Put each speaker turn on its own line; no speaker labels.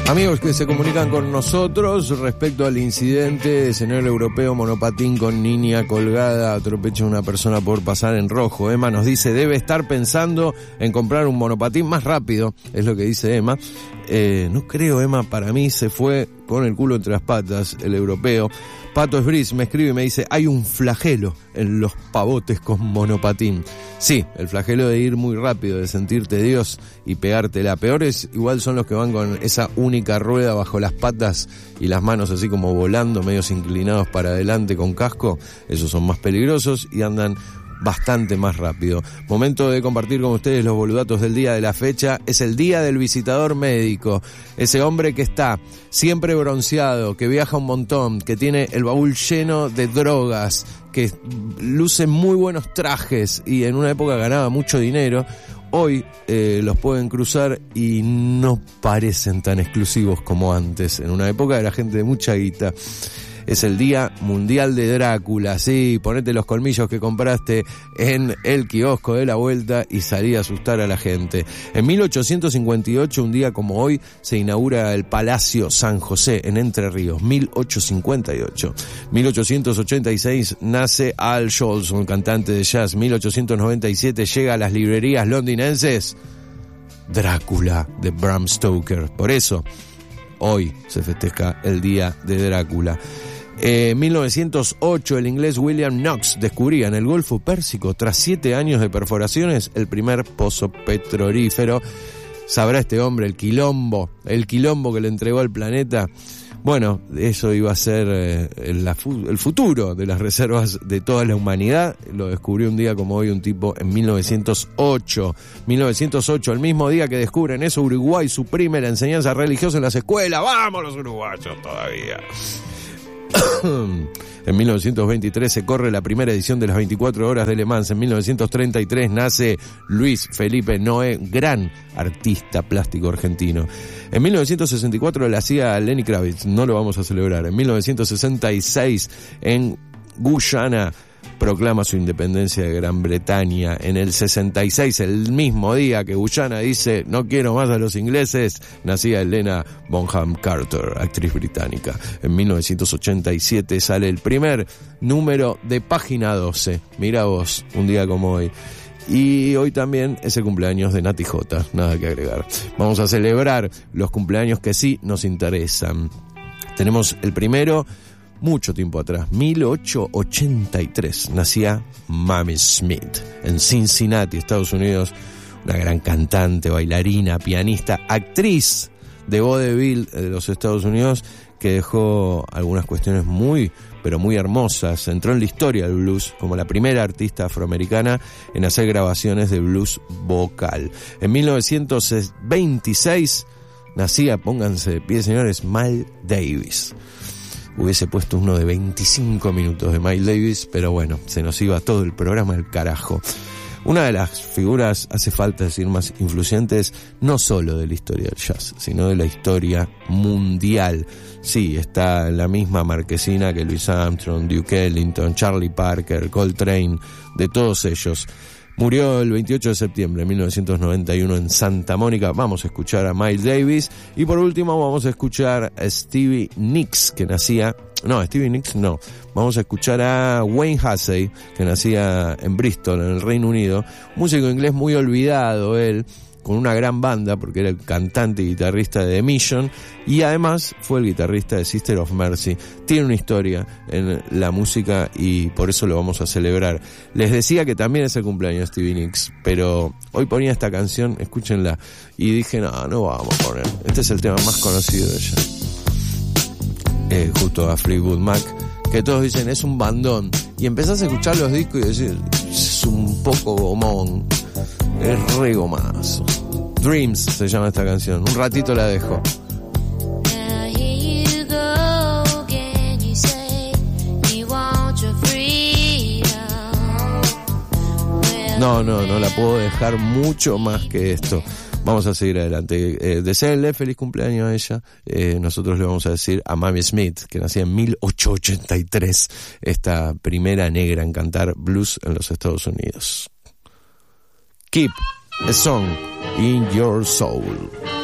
Amigos que se comunican con nosotros respecto al incidente de señor europeo monopatín con niña colgada, atropella a una persona por pasar en rojo. Emma nos dice, debe estar pensando en comprar un monopatín más rápido, es lo que dice Emma. No creo, Emma, para mí se fue con el culo entre las patas el europeo. Pato Esbris me escribe y me dice, hay un flagelo en los pavotes con monopatín. Sí, el flagelo de ir muy rápido, de sentirte Dios y pegártela. Peores igual son los que van con esa única rueda bajo las patas y las manos así como volando, medios inclinados para adelante con casco. Esos son más peligrosos y andan bastante más rápido. Momento de compartir con ustedes los boludatos del día de la fecha. Es el día del visitador médico. Ese hombre que está siempre bronceado, que viaja un montón, que tiene el baúl lleno de drogas, que luce muy buenos trajes y en una época ganaba mucho dinero. Hoy los pueden cruzar y no parecen tan exclusivos como antes. En una época era gente de mucha guita. Es el Día Mundial de Drácula, sí, ponete los colmillos que compraste en el kiosco de la vuelta y salí a asustar a la gente. En 1858, un día como hoy, se inaugura el Palacio San José en Entre Ríos, 1858. 1886 nace Al Jolson, cantante de jazz. 1897 llega a las librerías londinenses Drácula de Bram Stoker. Por eso, hoy se festeja el Día de Drácula. En 1908 el inglés William Knox descubría en el Golfo Pérsico, tras 7 años de perforaciones, el primer pozo petrolífero. ¿Sabrá este hombre el quilombo que le entregó al planeta? Bueno, eso iba a ser el futuro de las reservas de toda la humanidad. Lo descubrió un día como hoy un tipo en 1908. 1908, el mismo día que descubren eso, Uruguay suprime la enseñanza religiosa en las escuelas. ¡Vamos los uruguayos todavía! En 1923 se corre la primera edición de las 24 horas de Le Mans. En 1933 nace Luis Felipe Noé, gran artista plástico argentino. En 1964 la hacía Lenny Kravitz, no lo vamos a celebrar. En 1966 en Guyana proclama su independencia de Gran Bretaña. En el 66, el mismo día que Guyana dice no quiero más a los ingleses, nacía Helena Bonham Carter, actriz británica. En 1987 sale el primer número de Página 12. Mira vos, un día como hoy. Y hoy también es el cumpleaños de Nati J, nada que agregar. Vamos a celebrar los cumpleaños que sí nos interesan. Tenemos el primero, mucho tiempo atrás, 1883, nacía Mamie Smith en Cincinnati, Estados Unidos, una gran cantante, bailarina, pianista, actriz de vodevil de los Estados Unidos, que dejó algunas cuestiones muy, pero muy hermosas. Entró en la historia del blues como la primera artista afroamericana en hacer grabaciones de blues vocal. En 1926 nacía, pónganse de pie señores, Miles Davis. Hubiese puesto uno de 25 minutos de Miles Davis, pero bueno, se nos iba todo el programa al carajo. Una de las figuras, hace falta decir, más influyentes, no solo de la historia del jazz, sino de la historia mundial. Sí, está en la misma marquesina que Louis Armstrong, Duke Ellington, Charlie Parker, Coltrane, de todos ellos. Murió el 28 de septiembre de 1991 en Santa Mónica. Vamos a escuchar a Miles Davis. Y por último vamos a escuchar a Stevie Nicks, que nacía... No, Stevie Nicks no. Vamos a escuchar a Wayne Hussey, que nacía en Bristol, en el Reino Unido. Músico inglés muy olvidado él, con una gran banda, porque era el cantante y guitarrista de The Mission, y además fue el guitarrista de Sister of Mercy. Tiene una historia en la música y por eso lo vamos a celebrar. Les decía que también es el cumpleaños de Stevie Nicks, pero hoy ponía esta canción, escúchenla, y dije, no vamos a poner. Este es el tema más conocido de ella. Justo a Fleetwood Mac, que todos dicen es un bandón, y empezás a escuchar los discos y decís, es un poco gomón, es re gomazo. Dreams se llama esta canción, un ratito la dejo. No la puedo dejar mucho más que esto. Vamos a seguir adelante. Deseenle feliz cumpleaños a ella. Nosotros le vamos a decir a Mamie Smith, que nacía en 1883, esta primera negra en cantar blues en los Estados Unidos. Keep a song in your soul.